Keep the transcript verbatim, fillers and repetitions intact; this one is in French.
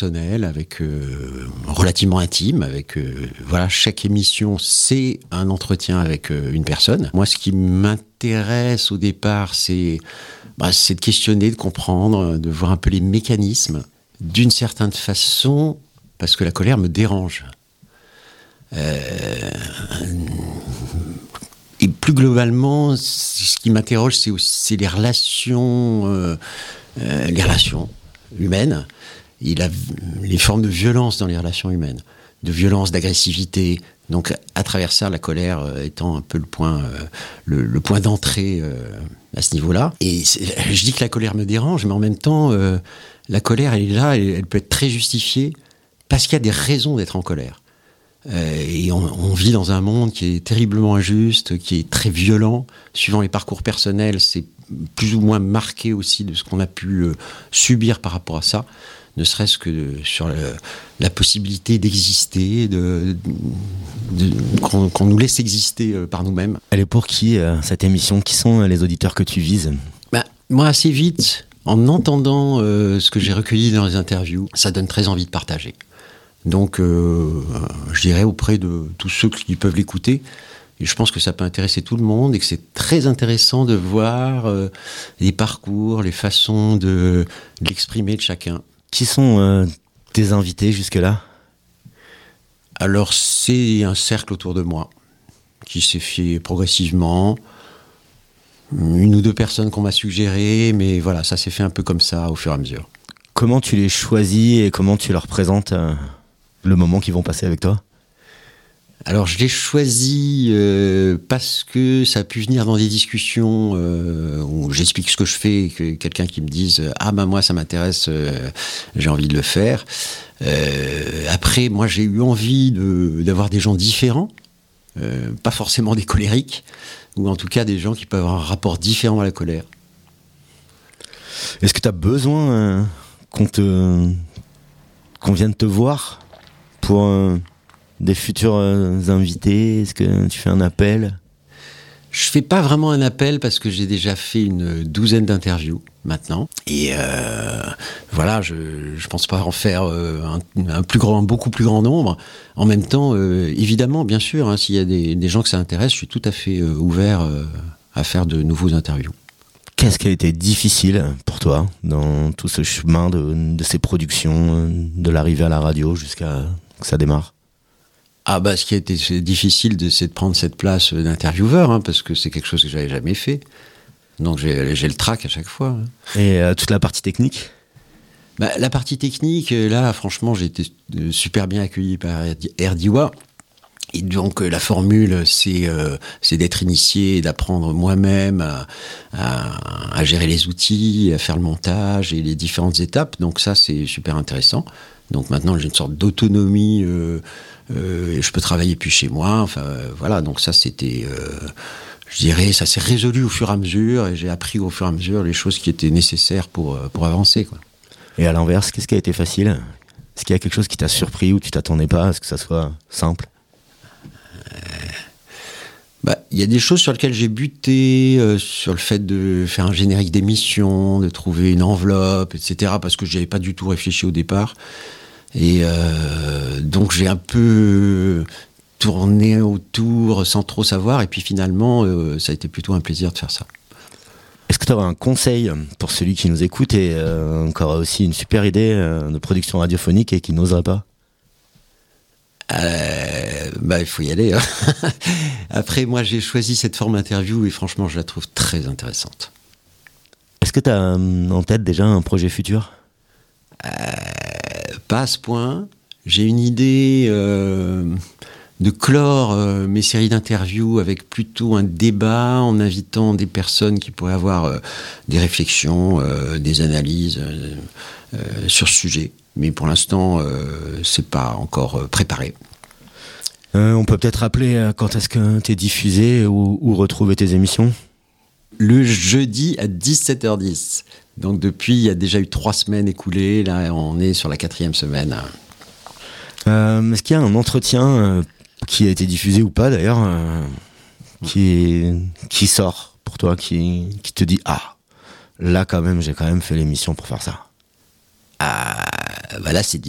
personnel, avec euh, relativement intime, avec euh, voilà, chaque émission c'est un entretien avec euh, une personne. Moi, ce qui m'intéresse au départ, c'est bah, c'est de questionner, de comprendre, de voir un peu les mécanismes, d'une certaine façon, parce que la colère me dérange. Euh, et plus globalement, ce qui m'interroge, c'est aussi c'est les relations, euh, euh, les relations humaines, et la, les formes de violence dans les relations humaines, de violence, d'agressivité. Donc, à travers ça, la colère euh, étant un peu le point, euh, le, le point d'entrée euh, à ce niveau-là. Et je dis que la colère me dérange, mais en même temps, euh, la colère, elle est là, elle, elle peut être très justifiée parce qu'il y a des raisons d'être en colère. Euh, et on, on vit dans un monde qui est terriblement injuste, qui est très violent. Suivant les parcours personnels, c'est plus ou moins marqué aussi de ce qu'on a pu euh, subir par rapport à ça, ne serait-ce que de, sur le, la possibilité d'exister, de, de, de, qu'on, qu'on nous laisse exister euh, par nous-mêmes. Elle est pour qui, euh, cette émission? Qui sont euh, les auditeurs que tu vises? Bah, moi, assez vite, en entendant euh, ce que j'ai recueilli dans les interviews, ça donne très envie de partager. Donc, euh, je dirais auprès de tous ceux qui peuvent l'écouter, et je pense que ça peut intéresser tout le monde et que c'est très intéressant de voir euh, les parcours, les façons de, de l'exprimer de chacun. Qui sont euh, tes invités jusque-là? Alors, c'est un cercle autour de moi qui s'est fait progressivement. Une ou deux personnes qu'on m'a suggérées, mais voilà, ça s'est fait un peu comme ça au fur et à mesure. Comment tu les choisis et comment tu leur présentes euh, le moment qu'ils vont passer avec toi? Alors, je l'ai choisi euh, parce que ça a pu venir dans des discussions euh, où j'explique ce que je fais et que quelqu'un qui me dise « Ah ben moi, ça m'intéresse, euh, j'ai envie de le faire euh, ». Après, moi, j'ai eu envie de, d'avoir des gens différents, euh, pas forcément des colériques, ou en tout cas des gens qui peuvent avoir un rapport différent à la colère. Est-ce que tu as besoin euh, qu'on, te, qu'on vienne te voir pour... Euh... des futurs euh, invités? Est-ce que tu fais un appel? Je fais pas vraiment un appel parce que j'ai déjà fait une douzaine d'interviews maintenant. Et euh, voilà, je, je pense pas en faire euh, un, un plus grand, un beaucoup plus grand nombre. En même temps, euh, évidemment, bien sûr, hein, s'il y a des, des gens que ça intéresse, je suis tout à fait euh, ouvert euh, à faire de nouveaux interviews. Qu'est-ce qui a été difficile pour toi dans tout ce chemin de, de ces productions, de l'arrivée à la radio jusqu'à que ça démarre? Ah bah ce qui a été difficile, de, c'est de prendre cette place d'intervieweur, hein, parce que c'est quelque chose que j'avais jamais fait. Donc j'ai, j'ai le trac à chaque fois. Hein. Et euh, toute la partie technique? Bah, la partie technique, là, franchement, j'ai été super bien accueilli par Erdiwa. Et donc la formule, c'est, euh, c'est d'être initié, d'apprendre moi-même à, à, à gérer les outils, à faire le montage et les différentes étapes. Donc ça, c'est super intéressant. Donc maintenant, j'ai une sorte d'autonomie. Euh, euh, je peux travailler plus chez moi. Enfin, euh, voilà. Donc ça, c'était, euh, je dirais, ça s'est résolu au fur et à mesure. Et j'ai appris au fur et à mesure les choses qui étaient nécessaires pour pour avancer, quoi. Et à l'inverse, qu'est-ce qui a été facile? Est-ce qu'il y a quelque chose qui t'a surpris ou tu t'attendais pas à ce que ça soit simple? Bah, il y a des choses sur lesquelles j'ai buté, euh, sur le fait de faire un générique d'émission, de trouver une enveloppe, et cetera, parce que j'y avais pas du tout réfléchi au départ. Et euh, donc j'ai un peu tourné autour sans trop savoir, et puis finalement, euh, ça a été plutôt un plaisir de faire ça. Est-ce que tu aurais un conseil pour celui qui nous écoute et euh, qui aurait aussi une super idée euh, de production radiophonique et qui n'oserait pas? Euh, bah, il faut y aller. Hein. Après, moi, j'ai choisi cette forme d'interview et franchement, je la trouve très intéressante. Est-ce que tu as en tête déjà un projet futur? euh, Pas à ce point. J'ai une idée euh, de clore euh, mes séries d'interviews avec plutôt un débat en invitant des personnes qui pourraient avoir euh, des réflexions, euh, des analyses euh, euh, sur ce sujet. Mais pour l'instant, euh, c'est pas encore euh, préparé. Euh, on peut peut-être rappeler euh, quand est-ce que t'es diffusé ou, ou retrouver tes émissions? Le jeudi à dix-sept heures dix. Donc depuis, il y a déjà eu trois semaines écoulées. Là, on est sur la quatrième semaine. Euh, est-ce qu'il y a un entretien euh, qui a été diffusé ou pas d'ailleurs, euh, qui, qui sort pour toi, qui, qui te dit « Ah, là quand même, j'ai quand même fait l'émission pour faire ça ». Ah, bah là, c'est